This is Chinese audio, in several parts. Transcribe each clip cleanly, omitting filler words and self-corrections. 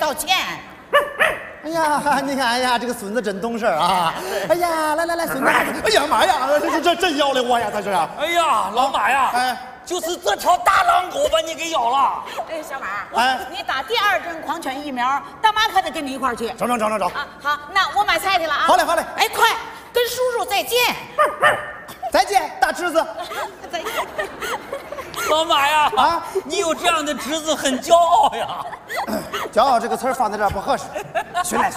道歉。 哎呀，你看，哎呀，这个孙子真懂事啊！哎呀，来，孙子！哎呀妈呀，这真咬了我呀，他是！ 哎呀，老马呀， 哎， 就是这条大狼狗把你给咬了。 哎，小马， 哎， 你打第2针狂犬疫苗，大妈可得跟你一块儿去。 走。 啊，好，那我买菜去了啊。 好嘞。 哎，快跟叔叔再见。 再见，大侄子。 再见。 老马呀， 啊， 你有这样的侄子很骄傲呀。 骄傲这个词儿放在这儿不合适，训练。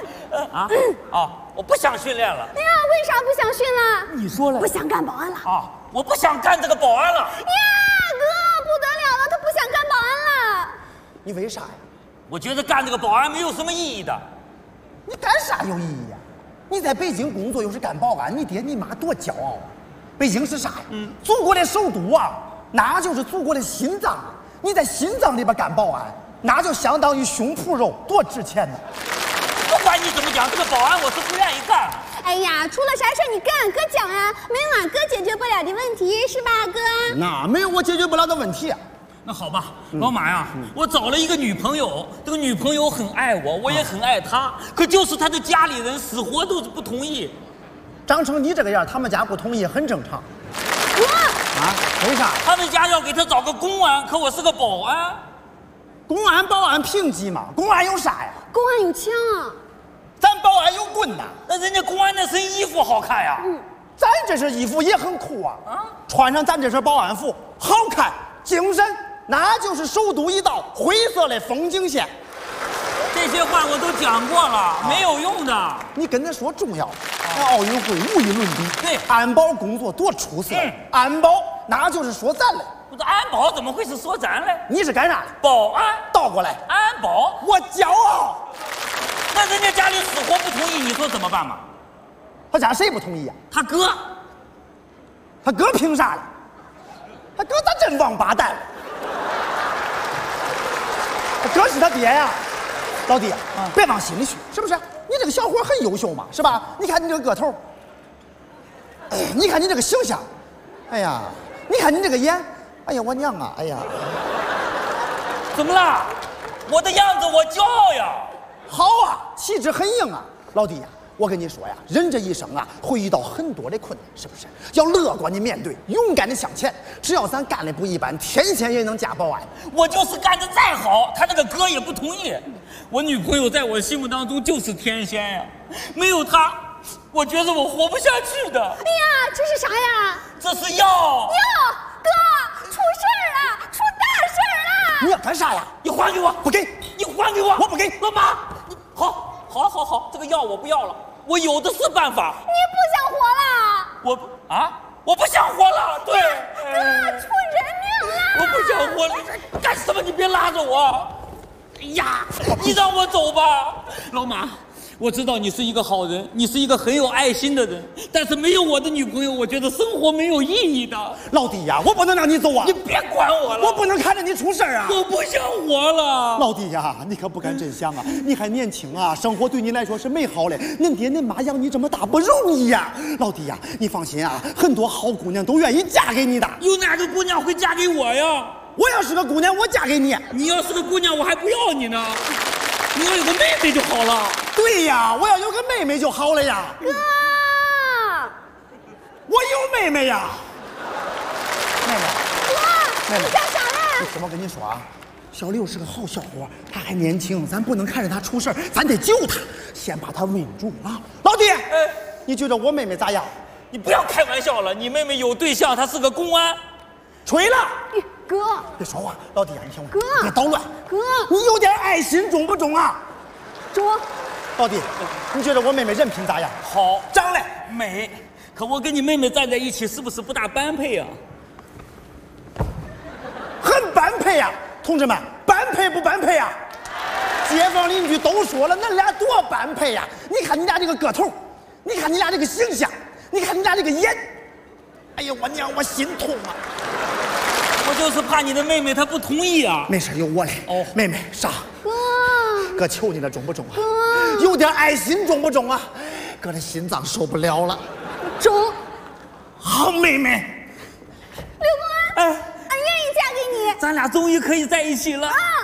我不想训练了。 哎呀，为啥不想训了？ 你说了， 不想干保安了。 啊，我不想干这个保安了。 呀，哥，不得了了，他不想干保安了。 你为啥呀？ 我觉得干这个保安没有什么意义的。 你干啥有意义呀？你在北京工作又是干保安，你爹你妈多骄傲啊！北京是啥呀？祖国的首都啊，那就是祖国的心脏。你在心脏里边干保安，那就相当于胸脯肉，多值钱呢！ 不管你怎么讲，这个保安我是不愿意干。 哎呀，出了啥事你跟俺哥讲啊，没有俺哥解决不了的问题，是吧，哥？ 那没有我解决不了的问题啊！ 那好吧，老马呀，我找了一个女朋友，这个女朋友很爱我，我也很爱她，可就是她的家里人死活都是不同意。 长成你这个样，他们家不同意很正常。 哥啊？为啥？ 他们家要给他找个公安，可我是个保安。 公安保安平级嘛？公安有啥呀？ 公安有枪啊。 咱保安有棍呐。 那人家公安那身衣服好看呀。 咱这身衣服也很酷啊！穿上咱这身保安服，好看精神，那就是首都一道灰色的风景线。 这些话我都讲过了，没有用的。 你跟他说重要，那奥运会无与伦比。 对， 安保工作多出色。安保那就是说咱嘞。 不是安保怎么会是说咱嘞？ 你是干啥的？ 保安。 倒过来， 安保。 我骄傲。 那人家家里死活不同意，你说怎么办嘛？ 他家谁不同意呀？ 他哥。 他哥凭啥了？他哥咋真王八蛋？他哥是他爹呀。老弟，别往心里去，是不是？你这个小伙很优秀嘛，是吧？你看你这个个头，你看你这个形象，哎呀，你看你这个眼，哎呀，我娘啊，哎呀， 怎么了？我的样子我骄傲呀。 好啊，气质很硬啊，老弟呀。我跟你说呀，人这一生啊，会遇到很多的困难，是不是？要乐观的面对，勇敢的向前。只要咱干的不一般，天仙也能嫁保安。 我就是干的再好，他那个哥也不同意。我女朋友在我心目当中就是天仙呀，没有她，我觉得我活不下去的。 哎呀，这是啥呀？ 这是药。 药，哥，出事儿了，出大事儿了！ 你要干啥呀？ 你还给我！ 不给！ 你还给我！ 我不给！ 老妈，好，这个药我不要了。我有的是办法。 你不想活了？ 我不想活了。对， 哥，出人命了！ 我不想活了，干什么？你别拉着我！哎呀，你让我走吧，老马。我知道你是一个好人，你是一个很有爱心的人，但是没有我的女朋友，我觉得生活没有意义的。 老弟呀，我不能让你走啊！ 你别管我了， 我不能看着你出事啊！ 我不想活了。 老弟呀，你可不敢真想啊！你还年轻啊，生活对你来说是美好的。恁爹恁妈养你这么大不容易呀！老弟呀，你放心啊，很多好姑娘都愿意嫁给你的。 有哪个姑娘会嫁给我呀？ 我要是个姑娘，我嫁给你。 你要是个姑娘，我还不要你呢。你要有个妹妹就好了。 对呀，我要有个妹妹就好了呀。 哥， 我有妹妹呀。妹妹， 哥，你干啥嘞？ 听我跟你说啊，小刘是个好小伙，他还年轻，咱不能看着他出事，咱得救他，先把他稳住啊。老弟，你觉得我妹妹咋样？ 你不要开玩笑了，你妹妹有对象，她是个公安。 吹了。 哥， 别说话，老弟啊，你听我， 哥， 别捣乱。 哥， 你有点爱心重不重啊？ 中。 老弟，你觉得我妹妹人品咋样？ 好， 长得美。可我跟你妹妹站在一起，是不是不大般配啊？ 很般配呀，同志们，般配不般配呀？街坊邻居都说了，恁俩多般配呀！你看你俩这个个头，你看你俩这个形象，你看你俩这个眼，哎呀，我娘，我心痛啊！ 我就是怕你的妹妹她不同意啊。 没事，有我嘞。哦，妹妹上。哥求你了，中不中啊？有点爱心中不中啊？哥的心脏受不了了。 中。 好妹妹。 刘公安，俺愿意嫁给你。 咱俩终于可以在一起了。